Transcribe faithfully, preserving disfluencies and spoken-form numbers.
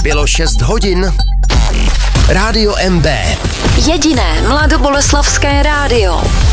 Bylo šest hodin. Rádio M B. Jediné mladoboleslavské rádio.